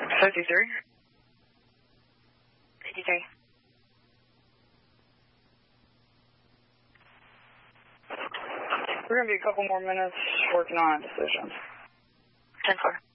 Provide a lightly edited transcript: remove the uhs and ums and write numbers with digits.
53. 53. We're going to be a couple more minutes working on a decision. 10-4.